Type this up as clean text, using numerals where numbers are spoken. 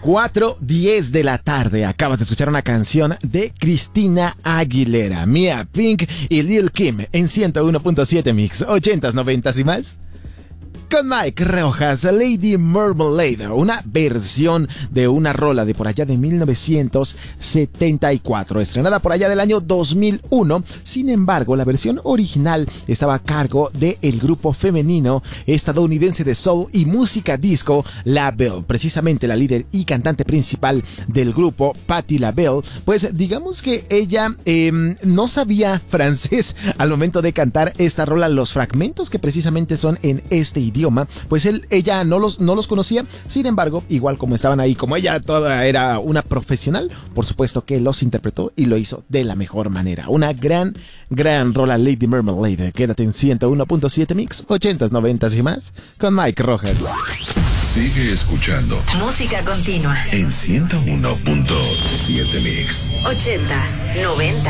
4:10 de la tarde. Acabas de escuchar una canción de Christina Aguilera, Mia Pink y Lil Kim en 101.7 Mix, 80s, 90s y más. Con Mike Rojas, Lady Marmalade, una versión de una rola de por allá de 1974, estrenada por allá del año 2001. Sin embargo, la versión original estaba a cargo del grupo femenino estadounidense de soul y música disco LaBelle. Precisamente la líder y cantante principal del grupo, Patti LaBelle, pues digamos que ella no sabía francés al momento de cantar esta rola. Los fragmentos que precisamente son en este idioma, pues ella no los conocía. Sin embargo, igual como estaban ahí, como ella toda era una profesional, por supuesto que los interpretó y lo hizo de la mejor manera. Una gran rola, Lady Marmalade. Quédate en 101.7 Mix, 80s, 90s y más, con Mike Rojas. Sigue escuchando música continua en 101.7 Mix, 80s, 90s.